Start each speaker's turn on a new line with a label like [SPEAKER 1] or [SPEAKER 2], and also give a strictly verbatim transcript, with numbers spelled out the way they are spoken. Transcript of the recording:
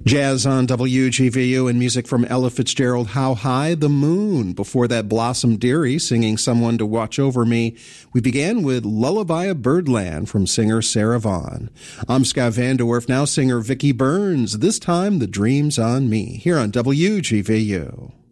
[SPEAKER 1] Jazz on W G V U and music from Ella Fitzgerald, How High the Moon. Before that, Blossom Dearie singing Someone to Watch Over Me. We began with Lullaby of Birdland from singer Sarah Vaughan. I'm Scott Van Der Werf, now singer Vicki Burns. This time, The Dream's on Me, here on W G V U.